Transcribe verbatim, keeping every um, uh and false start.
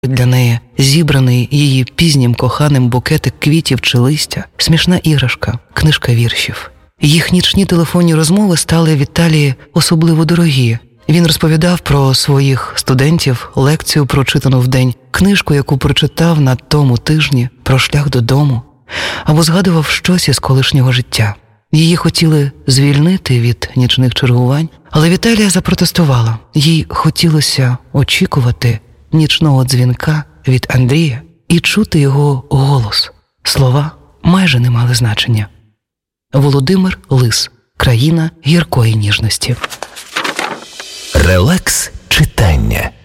для неї зібраний її пізнім коханим букетик квітів чи листя, смішна іграшка, книжка віршів. Їх нічні телефонні розмови стали Віталії особливо дорогі. Він розповідав про своїх студентів, лекцію, прочитану вдень, книжку, яку прочитав на тому тижні, про шлях додому, або згадував щось із колишнього життя. Її хотіли звільнити від нічних чергувань, але Віталія запротестувала. Їй хотілося очікувати нічного дзвінка від Андрія і чути його голос. Слова майже не мали значення. Володимир Лис. Країна гіркої ніжності. Релакс читання.